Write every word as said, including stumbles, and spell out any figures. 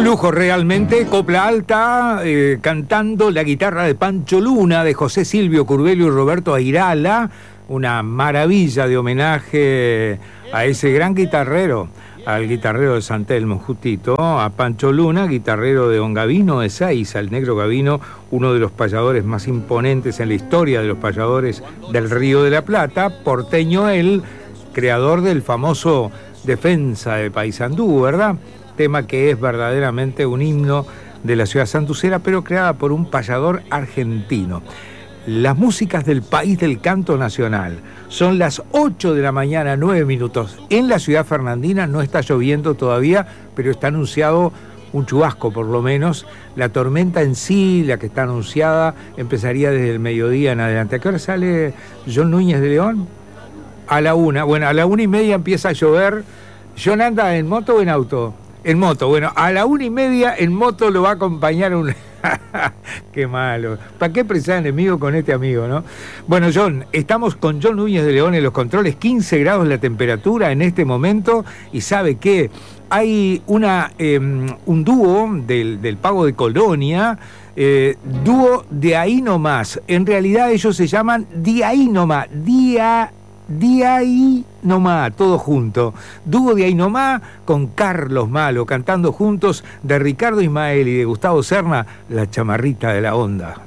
lujo realmente, copla alta, eh, cantando la guitarra de Pancho Luna, de José Silvio Curbelo y Roberto Airala, una maravilla de homenaje a ese gran guitarrero, al guitarrero de San Telmo, justito, a Pancho Luna, guitarrero de don Gavino de Seiza, el negro Gavino, uno de los payadores más imponentes en la historia de los payadores del Río de la Plata, porteño él, creador del famoso Defensa de Paysandú, ¿verdad? Tema que es verdaderamente un himno de la ciudad santucera, pero creada por un payador argentino. Las músicas del país del canto nacional. Son las ocho de la mañana, nueve minutos. En la ciudad fernandina no está lloviendo todavía, pero está anunciado un chubasco por lo menos. La tormenta en sí, la que está anunciada, empezaría desde el mediodía en adelante. ¿A qué hora sale John Núñez de León? A la una. Bueno, a la una y media empieza a llover. ¿John anda en moto o en auto? En moto. Bueno, a la una y media en moto lo va a acompañar un... Qué malo. ¿Para qué presar enemigo con este amigo, no? Bueno, John, estamos con John Núñez de León en los controles, quince grados la temperatura en este momento, y ¿sabe qué? Hay una eh, un dúo del, del Pago de Colonia, eh, dúo de ahí nomás. En realidad ellos se llaman de ahí nomás, día de ahí nomás, todo junto. Dúo de ahí nomás con Carlos Malo, cantando juntos de Ricardo Ismael y de Gustavo Serna, La Chamarrita de la Onda.